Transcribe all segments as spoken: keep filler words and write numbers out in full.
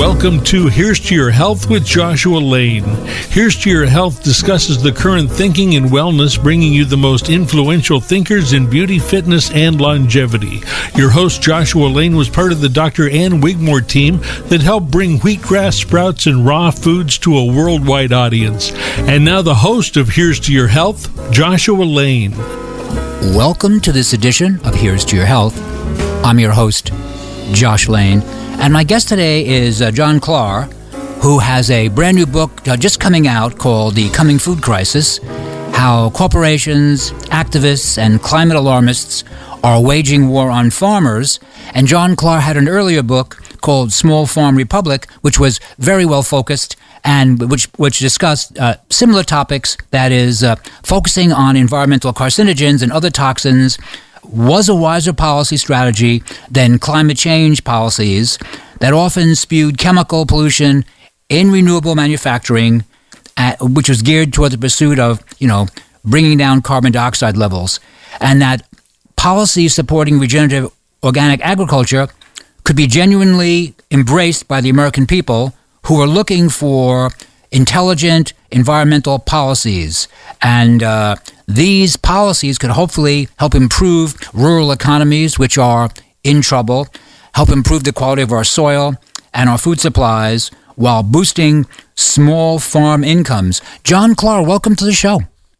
Welcome to Here's to Your Health with Joshua Lane. Here's to Your Health discusses the current thinking in wellness, bringing you the most influential thinkers in beauty, fitness, and longevity. Your host, Joshua Lane, was part of the Doctor Ann Wigmore team that helped bring wheatgrass sprouts and raw foods to a worldwide audience. And now the host of Here's to Your Health, Joshua Lane. Welcome to this edition of Here's to Your Health. I'm your host, Josh Lane. And my guest today is uh, John Klar, who has a brand new book uh, just coming out called The Coming Food Crisis, How Corporations, Activists, and Climate Alarmists Are Waging War on Farmers. And John Klar had an earlier book called Small Farm Republic, which was very well focused and which which discussed uh, similar topics, that is, uh, focusing on environmental carcinogens and other toxins, was a wiser policy strategy than climate change policies that often spewed chemical pollution in renewable manufacturing, at, which was geared toward the pursuit of, you know, bringing down carbon dioxide levels, and that policies supporting regenerative organic agriculture could be genuinely embraced by the American people who are looking for intelligent environmental policies. And uh, these policies could hopefully help improve rural economies, which are in trouble, help improve the quality of our soil and our food supplies, while boosting small farm incomes. John Klar, welcome to the show.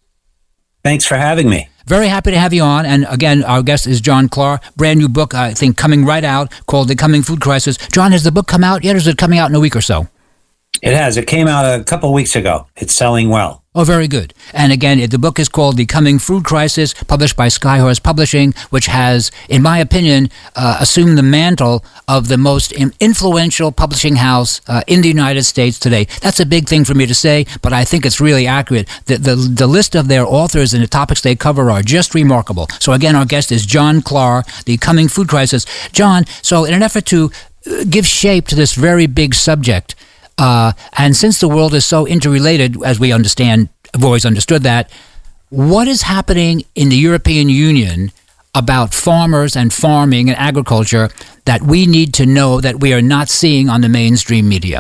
Thanks for having me. Very happy to have you on. And again, our guest is John Klar. Brand new book, I think, coming right out, called The Coming Food Crisis. John, has the book come out yet, or is it coming out in a week or so? It has. It came out a couple of weeks ago. It's selling well. Oh, very good. And again, the book is called The Coming Food Crisis, published by Skyhorse Publishing, which has, in my opinion, uh, assumed the mantle of the most influential publishing house uh, in the United States today. That's a big thing for me to say, but I think it's really accurate. The, the, the list of their authors and the topics they cover are just remarkable. So again, our guest is John Klar, The Coming Food Crisis. John, so in an effort to give shape to this very big subject, Uh, and since the world is so interrelated, as we understand, have always understood that, what is happening in the European Union about farmers and farming and agriculture that we need to know that we are not seeing on the mainstream media?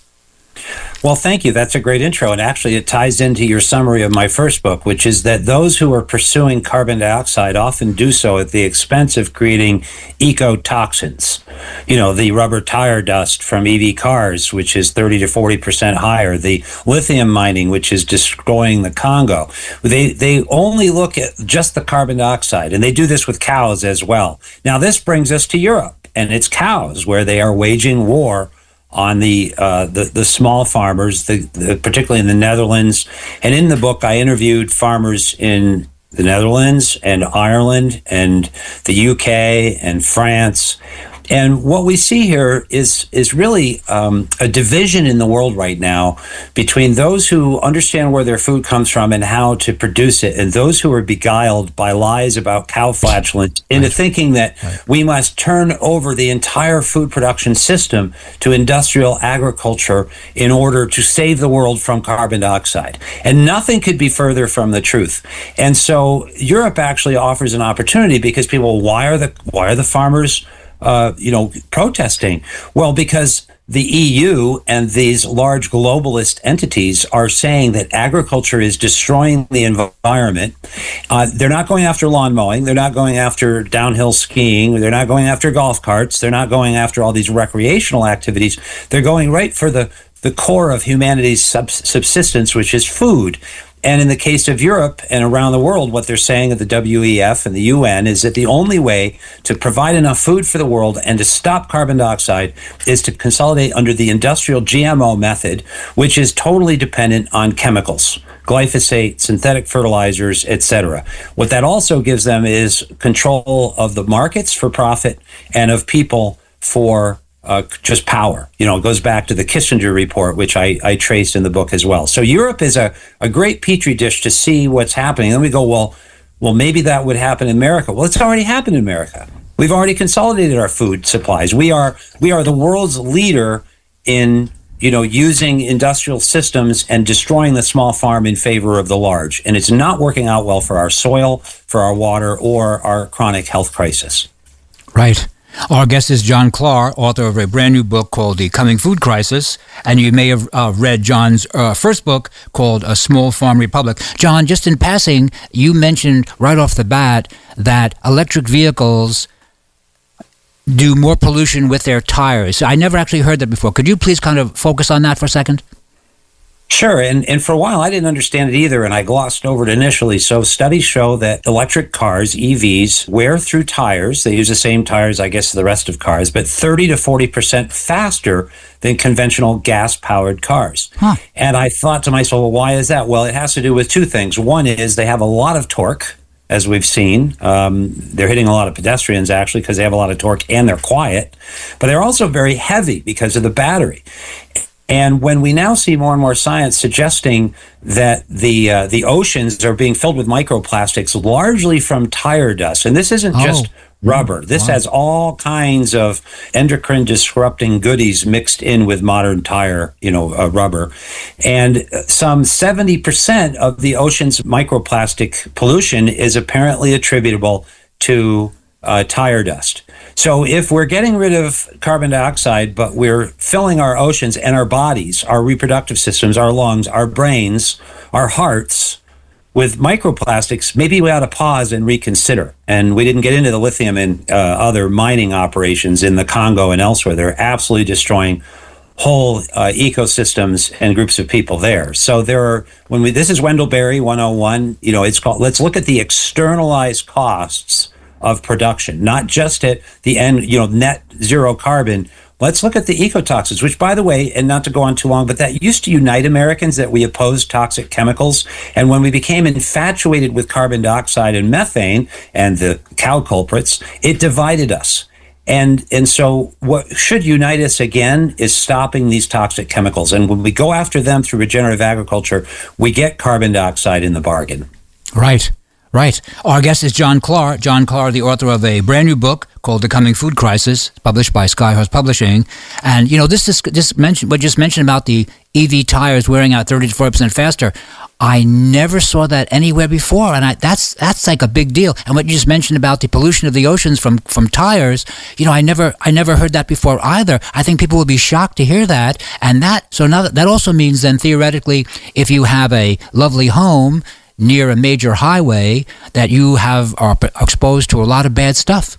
Well, thank you. That's a great intro. And actually, it ties into your summary of my first book, which is that those who are pursuing carbon dioxide often do so at the expense of creating ecotoxins. You know, the rubber tire dust from E V cars, which is thirty to forty percent higher, the lithium mining, which is destroying the Congo. They, they only look at just the carbon dioxide, and they do this with cows as well. Now, this brings us to Europe, and it's cows, where they are waging war on the, uh, the the small farmers, the, the, particularly in the Netherlands. And in the book, I interviewed farmers in the Netherlands and Ireland and the U K and France. And what we see here is is really um, a division in the world right now between those who understand where their food comes from and how to produce it, and those who are beguiled by lies about cow flatulence into right. thinking that right. we must turn over the entire food production system to industrial agriculture in order to save the world from carbon dioxide. And nothing could be further from the truth. And so Europe actually offers an opportunity, because people, why are the why are the farmers Uh, you know, protesting? Well, because the E U and these large globalist entities are saying that agriculture is destroying the environment. Uh, they're not going after lawn mowing. They're not going after downhill skiing. They're not going after golf carts. They're not going after all these recreational activities. They're going right for the, the core of humanity's subs- subsistence, which is food. And in the case of Europe and around the world, what they're saying at the W E F and the U N is that the only way to provide enough food for the world and to stop carbon dioxide is to consolidate under the industrial G M O method, which is totally dependent on chemicals, glyphosate, synthetic fertilizers, et cetera. What that also gives them is control of the markets for profit and of people for Uh, just power. You know, it goes back to the Kissinger report, which I, I traced in the book as well. So Europe is a, a great petri dish to see what's happening. And then we go, well, well, maybe that would happen in America. Well, it's already happened in America. We've already consolidated our food supplies. We are we are the world's leader in, you know, using industrial systems and destroying the small farm in favor of the large. And it's not working out well for our soil, for our water, or our chronic health crisis. Right. Our guest is John Klar, author of a brand new book called The Coming Food Crisis. And you may have uh, read John's uh, first book called A Small Farm Republic. John, just in passing, you mentioned right off the bat that electric vehicles do more pollution with their tires. I never actually heard that before. Could you please kind of focus on that for a second? Sure. And, and for a while, I didn't understand it either, and I glossed over it initially. So studies show that electric cars, E Vs, wear through tires. They use the same tires, I guess, as the rest of cars, but thirty to forty percent faster than conventional gas-powered cars. Huh. And I thought to myself, well, why is that? Well, it has to do with two things. One is they have a lot of torque, as we've seen. Um, they're hitting a lot of pedestrians, actually, because they have a lot of torque and they're quiet. But they're also very heavy because of the battery. And when we now see more and more science suggesting that the uh, the oceans are being filled with microplastics, largely from tire dust, and this isn't oh. just rubber. This wow. has all kinds of endocrine disrupting goodies mixed in with modern tire, you know, uh, rubber. And some seventy percent of the ocean's microplastic pollution is apparently attributable to uh, tire dust. So if we're getting rid of carbon dioxide, but we're filling our oceans and our bodies, our reproductive systems, our lungs, our brains, our hearts with microplastics, maybe we ought to pause and reconsider. And we didn't get into the lithium and uh, other mining operations in the Congo and elsewhere. They're absolutely destroying whole uh, ecosystems and groups of people there. So there are, when we, this is Wendell Berry one oh one, you know, it's called, let's look at the externalized costs of production, not just at the end, you know, net zero carbon. Let's look at the ecotoxins, which, by the way, and not to go on too long, but that used to unite Americans, that we opposed toxic chemicals. And when we became infatuated with carbon dioxide and methane and the cow culprits, it divided us. And and so what should unite us again is stopping these toxic chemicals. And when we go after them through regenerative agriculture, we get carbon dioxide in the bargain. Right. Right. Our guest is John Klar. John Klar, the author of a brand new book called The Coming Food Crisis, published by Skyhorse Publishing. And, you know, this is just mentioned, what just mentioned about the E V tires wearing out thirty to forty percent faster. I never saw that anywhere before. And I, that's that's like a big deal. And what you just mentioned about the pollution of the oceans from, from tires, you know, I never I never heard that before either. I think people would be shocked to hear that. And that, so now that, that also means then theoretically, if you have a lovely home near a major highway, that you have are exposed to a lot of bad stuff.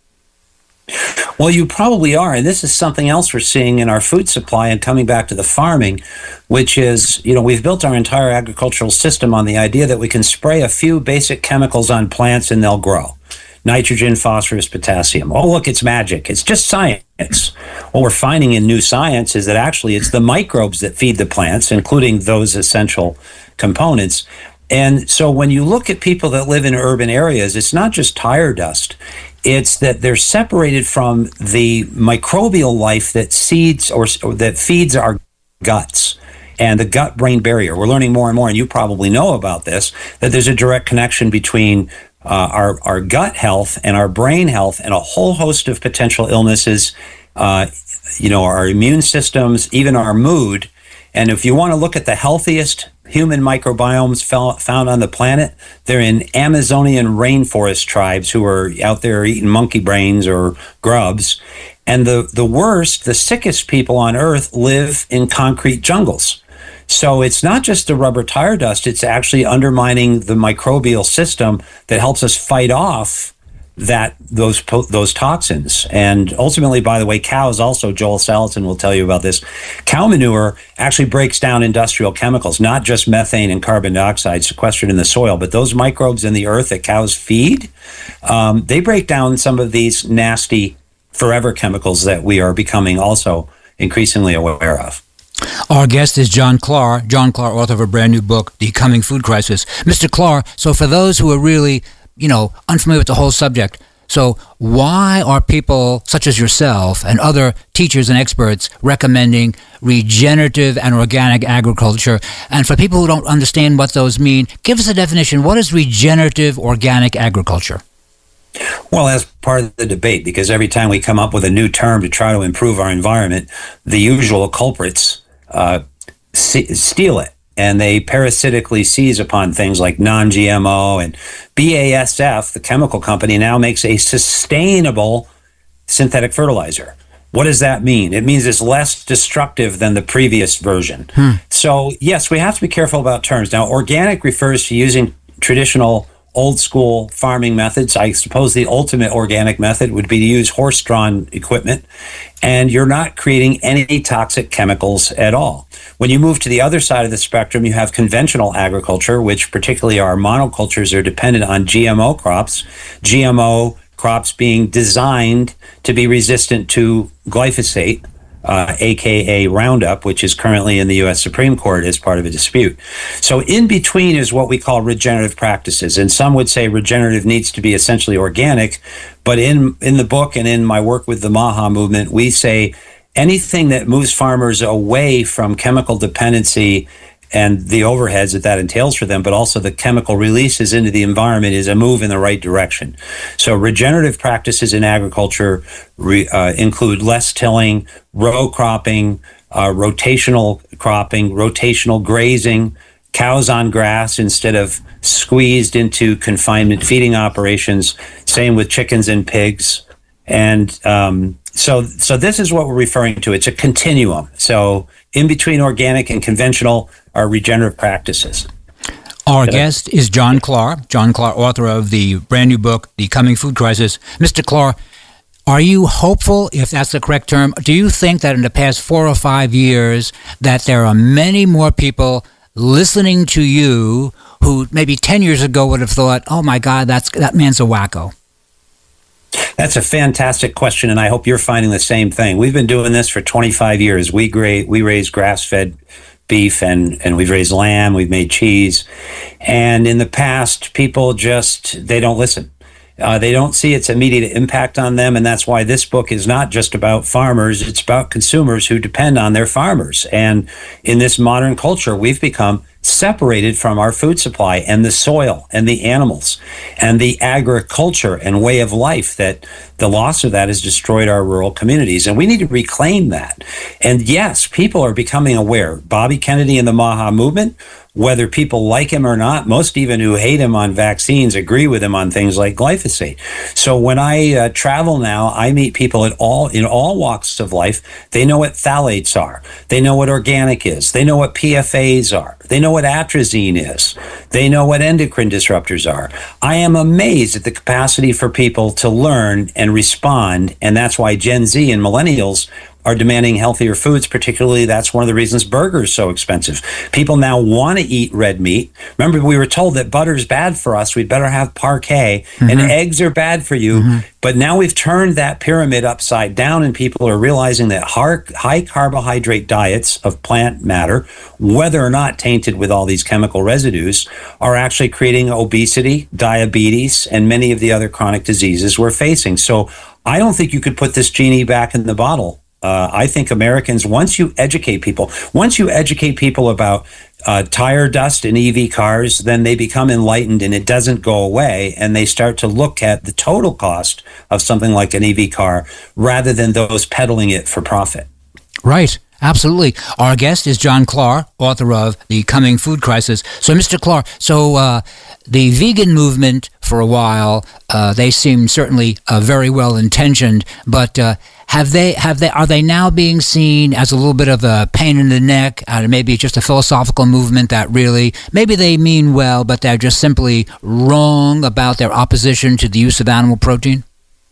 Well, you probably are. And this is something else we're seeing in our food supply, and coming back to the farming, which is, you know, we've built our entire agricultural system on the idea that we can spray a few basic chemicals on plants and they'll grow. Nitrogen, phosphorus, potassium. Oh, look, it's magic. It's just science. What we're finding in new science is that actually it's the microbes that feed the plants, including those essential components. And so when you look at people that live in urban areas, it's not just tire dust. It's that they're separated from the microbial life that seeds or, or that feeds our guts and the gut-brain barrier. We're learning more and more, and you probably know about this, that there's a direct connection between uh, our, our gut health and our brain health and a whole host of potential illnesses, uh, you know, our immune systems, even our mood. And if you want to look at the healthiest human microbiomes found on the planet, they're in Amazonian rainforest tribes who are out there eating monkey brains or grubs. And the, the worst, the sickest people on Earth live in concrete jungles. So it's not just the rubber tire dust, it's actually undermining the microbial system that helps us fight off that those those toxins. And ultimately, by the way, cows also, Joel Salatin will tell you about this, cow manure actually breaks down industrial chemicals, not just methane and carbon dioxide sequestered in the soil, but those microbes in the earth that cows feed, um, they break down some of these nasty forever chemicals that we are becoming also increasingly aware of. Our guest is John Klar. John Klar, author of a brand new book, The Coming Food Crisis. Mister Klar, so for those who are really, you know, unfamiliar with the whole subject, so why are people such as yourself and other teachers and experts recommending regenerative and organic agriculture? And for people who don't understand what those mean, give us a definition. What is regenerative organic agriculture? Well, as part of the debate, because every time we come up with a new term to try to improve our environment, the usual culprits uh, steal it. And they parasitically seize upon things like non-G M O, and B A S F, the chemical company, now makes a sustainable synthetic fertilizer. What does that mean? It means it's less destructive than the previous version. Hmm. So, yes, we have to be careful about terms. Now, organic refers to using traditional old school farming methods. I suppose the ultimate organic method would be to use horse-drawn equipment, and you're not creating any toxic chemicals at all. When you move to the other side of the spectrum, you have conventional agriculture, which particularly our monocultures are dependent on G M O crops. G M O crops being designed to be resistant to glyphosate, uh, aka Roundup, which is currently in the U S Supreme Court as part of a dispute. So in between is what we call regenerative practices. And some would say regenerative needs to be essentially organic. But in, in the book and in my work with the MAHA movement, we say anything that moves farmers away from chemical dependency and the overheads that that entails for them, but also the chemical releases into the environment is a move in the right direction. So regenerative practices in agriculture re, uh, include less tilling, row cropping, uh, rotational cropping, rotational grazing, cows on grass instead of squeezed into confinement feeding operations. Same with chickens and pigs. And um, so, so this is what we're referring to. It's a continuum. So in between organic and conventional are regenerative practices. Our guest is John Klar. John Klar, author of the brand new book, The Coming Food Crisis. Mister Klar, are you hopeful, if that's the correct term? Do you think that in the past four or five years that there are many more people listening to you who maybe ten years ago would have thought, oh my God, that's that man's a wacko? That's a fantastic question, and I hope you're finding the same thing. We've been doing this for twenty-five years. We gra- we raise grass-fed beef, and, and we've raised lamb, we've made cheese. And in the past, people just, they don't listen. Uh, they don't see its immediate impact on them, and that's why this book is not just about farmers, it's about consumers who depend on their farmers. And in this modern culture, we've become separated from our food supply and the soil and the animals and the agriculture and way of life, that the loss of that has destroyed our rural communities. And we need to reclaim that. And yes, people are becoming aware. Bobby Kennedy and the MAHA movement, whether people like him or not, most even who hate him on vaccines agree with him on things like glyphosate. So when I uh, travel now, I meet people at all in all walks of life. They know what phthalates are. They know what organic is. They know what P F As are. They know what atrazine is. They know what endocrine disruptors are. I am amazed at the capacity for people to learn and respond, and that's why Gen Z and millennials are demanding healthier foods. Particularly, that's one of the reasons burgers are so expensive. People now want to eat red meat. Remember, we were told that butter is bad for us. We'd better have parquet, mm-hmm. and eggs are bad for you. Mm-hmm. But now we've turned that pyramid upside down, and people are realizing that high carbohydrate diets of plant matter, whether or not tainted with all these chemical residues, are actually creating obesity, diabetes, and many of the other chronic diseases we're facing. So I don't think you could put this genie back in the bottle. Uh, I think Americans, once you educate people, once you educate people about uh, tire dust in E V cars, then they become enlightened and it doesn't go away. And they start to look at the total cost of something like an E V car rather than those peddling it for profit. Right. Absolutely. Our guest is John Klar, author of The Coming Food Crisis. So, Mister Klar, so uh, the vegan movement for a while, uh, they seem certainly uh, very well intentioned, but uh, have they have they are they now being seen as a little bit of a pain in the neck? Uh, maybe just a philosophical movement that really maybe they mean well, but they're just simply wrong about their opposition to the use of animal protein?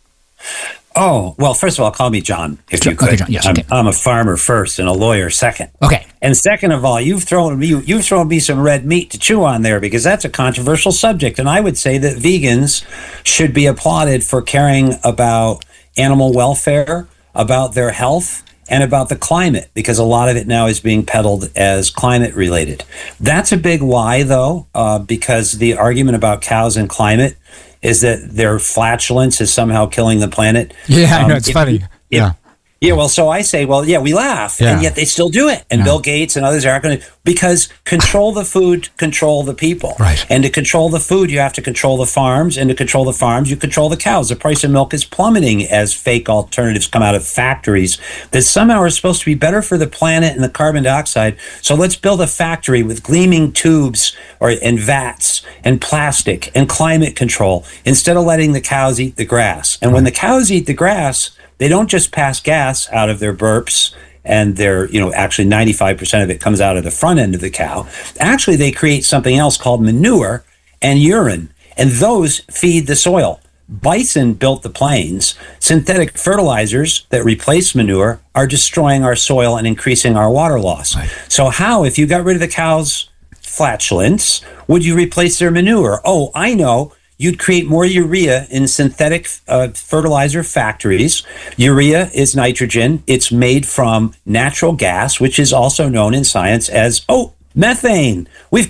Oh, well, first of all, call me John, if you could. Okay, John. Yes, I'm, okay. I'm a farmer first and a lawyer second. Okay. And second of all, you've thrown me you've thrown me some red meat to chew on there, because that's a controversial subject. And I would say that vegans should be applauded for caring about animal welfare, about their health, and about the climate, because a lot of it now is being peddled as climate related. That's a big lie, though, uh, because the argument about cows and climate is that their flatulence is somehow killing the planet. Yeah, um, I know, it's if, funny. If, yeah. Yeah, well, so I say, well, yeah, we laugh, yeah. and yet they still do it. And yeah. Bill Gates and others aren't going to, because control the food, control the people. Right. And to control the food, you have to control the farms, and to control the farms, you control the cows. The price of milk is plummeting as fake alternatives come out of factories that somehow are supposed to be better for the planet and the carbon dioxide. So let's build a factory with gleaming tubes or and vats and plastic and climate control instead of letting the cows eat the grass. And when the cows eat the grass, they don't just pass gas out of their burps, and they're, you know, actually ninety-five percent of it comes out of the front end of the cow. Actually, they create something else called manure and urine, and those feed the soil. Bison built the plains. Synthetic fertilizers that replace manure are destroying our soil and increasing our water loss. Right. So how, if you got rid of the cows' flatulence, would you replace their manure? Oh, I know. You'd create more urea in synthetic uh, fertilizer factories. Urea is nitrogen. It's made from natural gas, which is also known in science as, oh, methane. We've